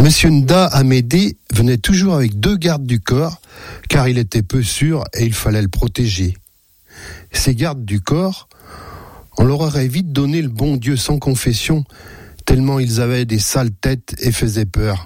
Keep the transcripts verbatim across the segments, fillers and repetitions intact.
Monsieur Nda Amédée venait toujours avec deux gardes du corps, car il était peu sûr et il fallait le protéger. Ces gardes du corps, on leur aurait vite donné le bon Dieu sans confession, tellement ils avaient des sales têtes et faisaient peur.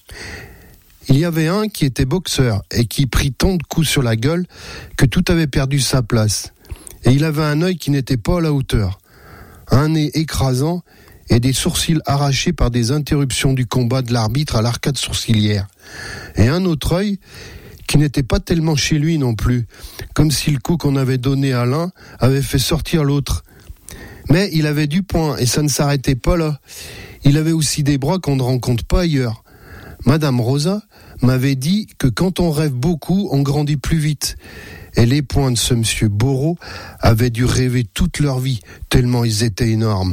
Il y avait un qui était boxeur et qui prit tant de coups sur la gueule que tout avait perdu sa place. Et il avait un œil qui n'était pas à la hauteur, un nez écrasant et des sourcils arrachés par des interruptions du combat de l'arbitre à l'arcade sourcilière. Et un autre œil qui n'était pas tellement chez lui non plus, comme si le coup qu'on avait donné à l'un avait fait sortir l'autre. Mais il avait du poing et ça ne s'arrêtait pas là. Il avait aussi des bras qu'on ne rencontre pas ailleurs. Madame Rosa m'avait dit que quand on rêve beaucoup, on grandit plus vite. Et les poings de ce monsieur Boreau avaient dû rêver toute leur vie, tellement ils étaient énormes.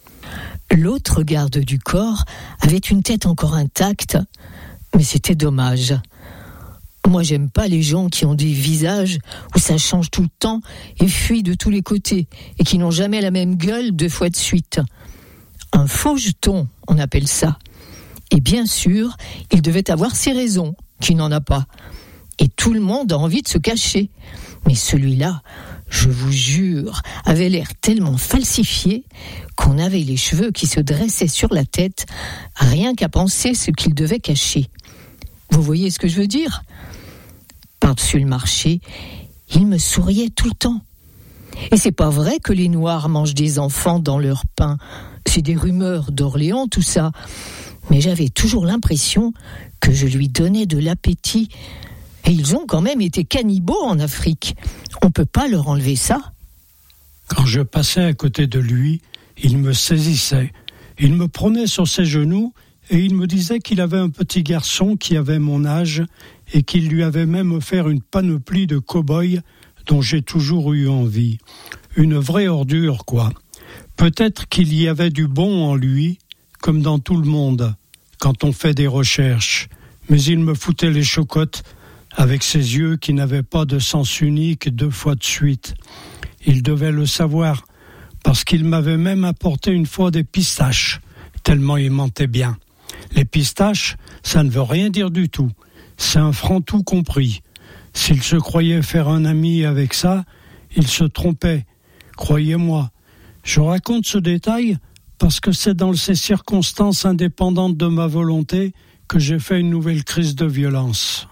L'autre garde du corps avait une tête encore intacte, mais c'était dommage. Moi, j'aime pas les gens qui ont des visages où ça change tout le temps et fuit de tous les côtés, et qui n'ont jamais la même gueule deux fois de suite. Un faux jeton, on appelle ça. Et bien sûr, il devait avoir ses raisons, qui n'en a pas. Et tout le monde a envie de se cacher. Mais celui-là, je vous jure, avait l'air tellement falsifié qu'on avait les cheveux qui se dressaient sur la tête, rien qu'à penser ce qu'il devait cacher. Vous voyez ce que je veux dire ? Par-dessus le marché, il me souriait tout le temps. Et c'est pas vrai que les Noirs mangent des enfants dans leur pain. C'est des rumeurs d'Orléans, tout ça. Mais j'avais toujours l'impression que je lui donnais de l'appétit. Et ils ont quand même été cannibaux en Afrique. On peut pas leur enlever ça. Quand je passais à côté de lui, il me saisissait. Il me prenait sur ses genoux et il me disait qu'il avait un petit garçon qui avait mon âge et qu'il lui avait même offert une panoplie de cow-boys dont j'ai toujours eu envie. Une vraie ordure, quoi. Peut-être qu'il y avait du bon en lui, comme dans tout le monde, quand on fait des recherches. Mais il me foutait les chocottes avec ses yeux qui n'avaient pas de sens unique deux fois de suite. Il devait le savoir, parce qu'il m'avait même apporté une fois des pistaches, tellement il mentait bien. Les pistaches, ça ne veut rien dire du tout. C'est un franc tout compris. S'il se croyait faire un ami avec ça, il se trompait. Croyez-moi. Je raconte ce détail parce que c'est dans ces circonstances indépendantes de ma volonté que j'ai fait une nouvelle crise de violence.